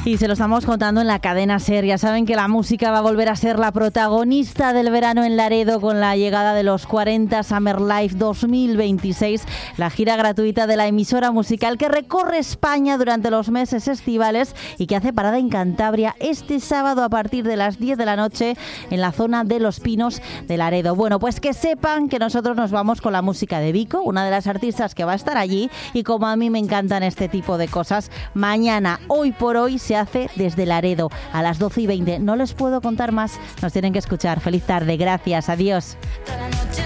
Y se lo estamos contando en la cadena SER. Ya saben que la música va a volver a ser la protagonista del verano en Laredo con la llegada de los 40 Summer Life 2026, la gira gratuita de la emisora musical que recorre España durante los meses estivales y que hace parada en Cantabria este sábado a partir de las 10 de la noche en la zona de Los Pinos de Laredo. Bueno, pues que sepan que nosotros nos vamos con la música de Vico, una de las artistas que va a estar allí, y como a mí me encantan este tipo de cosas, mañana, hoy por hoy, se hace desde Laredo a las 12:20. No les puedo contar más, nos tienen que escuchar. Feliz tarde, gracias, adiós.